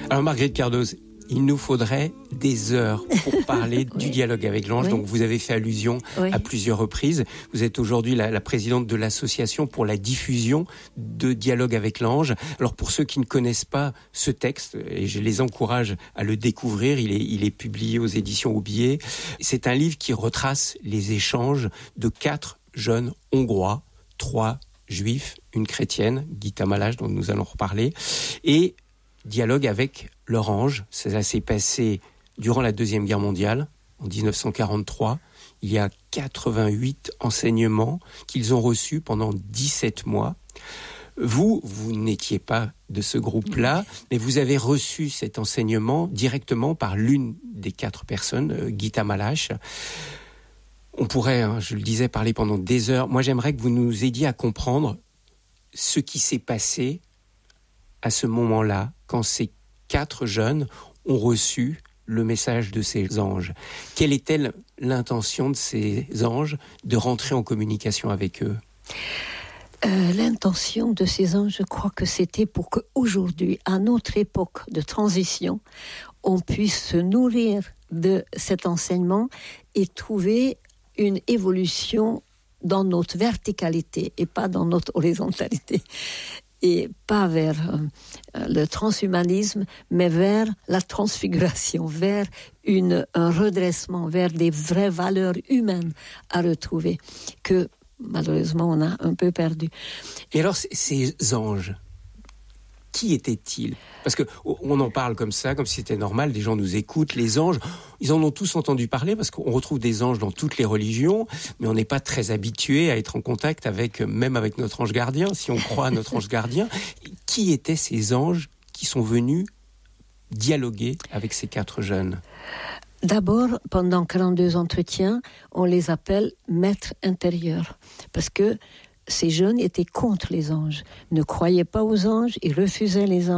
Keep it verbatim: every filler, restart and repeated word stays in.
Alors Marguerite Cardoz, il nous faudrait des heures pour parler oui. du dialogue avec l'ange. Oui. Donc vous avez fait allusion oui. à plusieurs reprises. Vous êtes aujourd'hui la, la présidente de l'association pour la diffusion de dialogue avec l'ange. Alors pour ceux qui ne connaissent pas ce texte, et je les encourage à le découvrir, il est, il est publié aux éditions Aubier. C'est un livre qui retrace les échanges de quatre jeunes Hongrois, trois juifs, une chrétienne, Gita Malas, dont nous allons reparler, et dialogue avec leur ange. Ça s'est passé durant la Deuxième Guerre mondiale, en dix-neuf cent quarante-trois. Il y a quatre-vingt-huit enseignements qu'ils ont reçus pendant dix-sept mois. Vous, vous n'étiez pas de ce groupe-là, mais vous avez reçu cet enseignement directement par l'une des quatre personnes, Gita Malas. On pourrait, hein, je le disais, parler pendant des heures. Moi, j'aimerais que vous nous aidiez à comprendre ce qui s'est passé à ce moment-là, quand ces quatre jeunes ont reçu le message de ces anges. Quelle était l'intention de ces anges de rentrer en communication avec eux ? Euh, l'intention de ces anges, je crois que c'était pour qu'aujourd'hui, à notre époque de transition, on puisse se nourrir de cet enseignement et trouver une évolution dans notre verticalité et pas dans notre horizontalité. Et pas vers euh, le transhumanisme, mais vers la transfiguration, vers une, un redressement, vers des vraies valeurs humaines à retrouver, que malheureusement on a un peu perdu. Et alors ces anges, qui étaient-ils ? Parce qu'on en parle comme ça, comme si c'était normal, des gens nous écoutent, les anges, ils en ont tous entendu parler, parce qu'on retrouve des anges dans toutes les religions, mais on n'est pas très habitué à être en contact avec, même avec notre ange gardien, si on croit à notre ange gardien. Qui étaient ces anges qui sont venus dialoguer avec ces quatre jeunes ? D'abord, pendant quarante-deux entretiens, on les appelle maîtres intérieurs, parce que ces jeunes étaient contre les anges, ne croyaient pas aux anges, ils refusaient les anges.